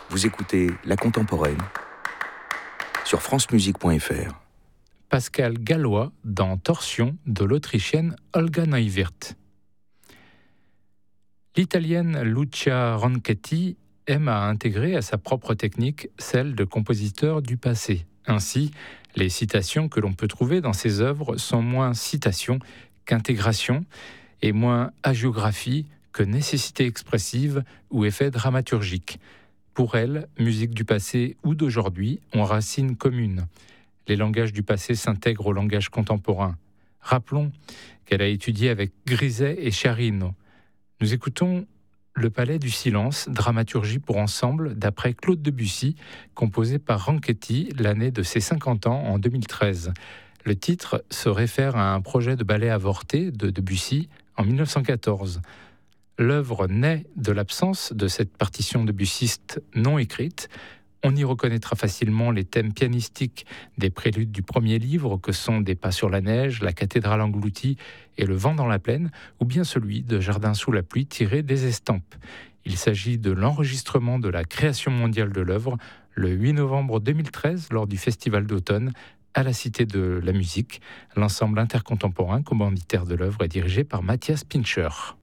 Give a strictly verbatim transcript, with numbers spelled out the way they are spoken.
Vous écoutez La Contemporaine sur francemusique point f r. Pascal Gallois dans Torsion de l'Autrichienne Olga Neuwirth. L'Italienne Lucia Ronchetti aime à intégrer à sa propre technique celle de compositeur du passé. Ainsi, les citations que l'on peut trouver dans ses œuvres sont moins citations qu'intégration et moins hagiographie que nécessité expressive ou effet dramaturgique. Pour elle, musique du passé ou d'aujourd'hui ont racines communes. Les langages du passé s'intègrent au langage contemporain. Rappelons qu'elle a étudié avec Griset et Sciarrino. Nous écoutons Le Palais du Silence, dramaturgie pour ensemble d'après Claude Debussy, composé par Ronchetti l'année de ses cinquante ans en deux mille treize. Le titre se réfère à un projet de ballet avorté de Debussy en mille neuf cent quatorze. L'œuvre naît de l'absence de cette partition debussiste non écrite. On y reconnaîtra facilement les thèmes pianistiques des préludes du premier livre que sont Des pas sur la neige, La cathédrale engloutie et Le vent dans la plaine, ou bien celui de Jardin sous la pluie tiré des estampes. Il s'agit de l'enregistrement de la création mondiale de l'œuvre le huit novembre deux mille treize lors du festival d'automne à la Cité de la Musique. L'ensemble intercontemporain commanditaire de l'œuvre est dirigé par Matthias Pincher.